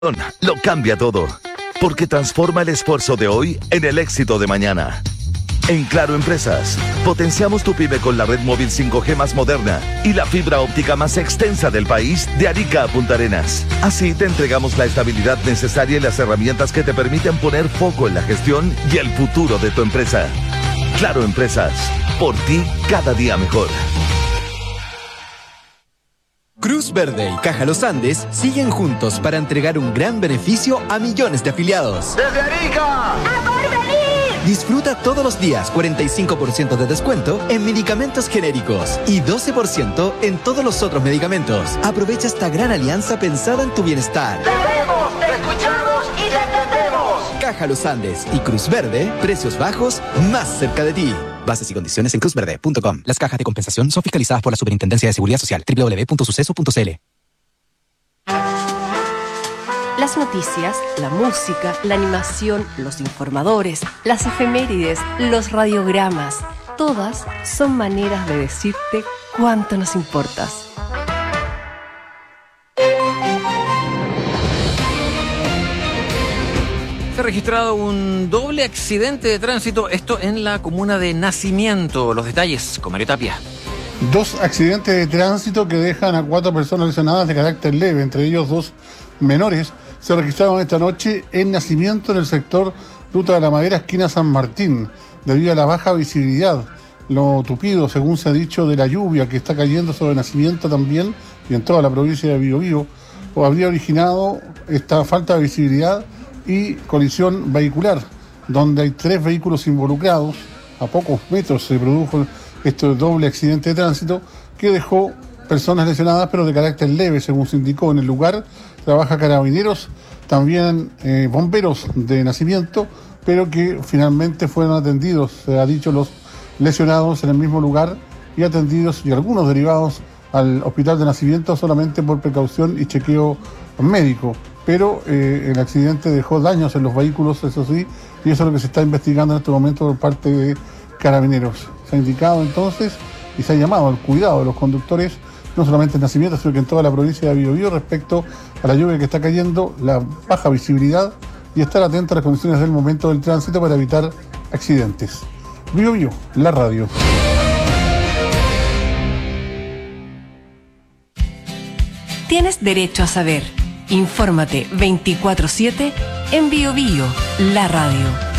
Lo cambia todo, porque transforma el esfuerzo de hoy en el éxito de mañana. En Claro Empresas, potenciamos tu pyme con la red móvil 5G más moderna y la fibra óptica más extensa del país, de Arica a Punta Arenas. Así te entregamos la estabilidad necesaria y las herramientas que te permiten poner foco en la gestión y el futuro de tu empresa. Claro Empresas, por ti cada día mejor. Cruz Verde y Caja Los Andes siguen juntos para entregar un gran beneficio a millones de afiliados. ¡Desde Arica! ¡A Porvenir! Disfruta todos los días 45% de descuento en medicamentos genéricos y 12% en todos los otros medicamentos. Aprovecha esta gran alianza pensada en tu bienestar. ¡Te vemos, te escuchamos y te entendemos! Caja Los Andes y Cruz Verde, precios bajos más cerca de ti. Bases y condiciones en cruzverde.com. Las cajas de compensación son fiscalizadas por la Superintendencia de Seguridad Social. www.suceso.cl. Las noticias, la música, la animación, los informadores, las efemérides, los radiogramas, todas son maneras de decirte cuánto nos importas. Se ha registrado un doble accidente de tránsito, esto en la comuna de Nacimiento. Los detalles con Mario Tapia. 2 accidentes de tránsito que dejan a 4 personas lesionadas de carácter leve, entre ellos 2 menores, se registraron esta noche en Nacimiento, en el sector Ruta de la Madera, esquina San Martín, debido a la baja visibilidad, lo tupido, según se ha dicho, de la lluvia que está cayendo sobre Nacimiento también y en toda la provincia de Biobío, o habría originado esta falta de visibilidad y colisión vehicular, donde hay 3 vehículos involucrados. A pocos metros se produjo este doble accidente de tránsito que dejó personas lesionadas, pero de carácter leve, según se indicó. En el lugar trabaja carabineros, también bomberos de Nacimiento, pero que finalmente fueron atendidos, se ha dicho, los lesionados en el mismo lugar y atendidos, y algunos derivados al hospital de Nacimiento solamente por precaución y chequeo médico. Pero el accidente dejó daños en los vehículos, eso sí, y eso es lo que se está investigando en este momento por parte de carabineros. Se ha indicado entonces y se ha llamado al cuidado de los conductores, no solamente en Nacimiento, sino que en toda la provincia de Biobío, respecto a la lluvia que está cayendo, la baja visibilidad, y estar atentos a las condiciones del momento del tránsito para evitar accidentes. Biobío, la radio. Tienes derecho a saber. Infórmate 24/7 en Biobío, la radio.